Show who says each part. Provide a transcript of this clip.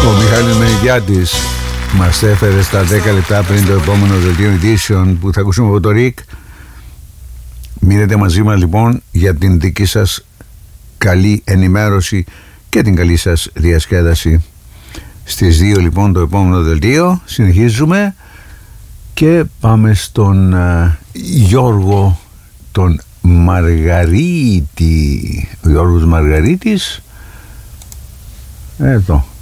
Speaker 1: Ο Μιχάλης Μενικιάτης μας έφερε στα 10 λεπτά πριν το επόμενο δελτίο ειδήσεων που θα ακούσουμε από το ΡΙΚ. Μείνετε μαζί μας λοιπόν για την δική σας καλή ενημέρωση και την καλή σας διασκέδαση. Στις 2 λοιπόν το επόμενο δελτίο συνεχίζουμε και πάμε στον Γιώργο τον Μαργαρίτη. Ο Γιώργος Μαργαρίτης εδώ.